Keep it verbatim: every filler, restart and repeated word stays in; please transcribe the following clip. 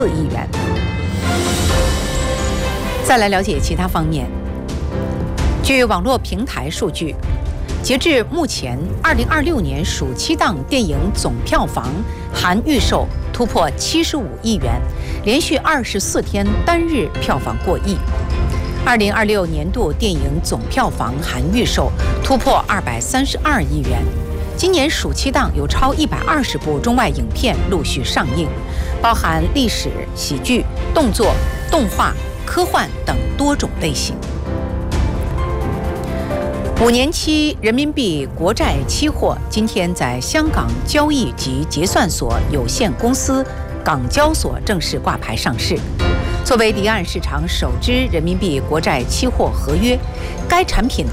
四亿元。再来了解其他方面。据网络平台数据，截至目前，二零二六年暑期档电影总票房含预售突破七十五亿元，连续二十四天单日票房过亿。二零二六年度电影总票房含预售突破二百三十二亿元。今年暑期档有超一百二十部中外影片陆续上映，包含历史、喜剧、动作、动画、科幻等多种类型。五年期人民币国债期货今天在香港交易及结算所有限公司港交所正式挂牌上市。作为离岸市场首支人民币国债期货合约，该产品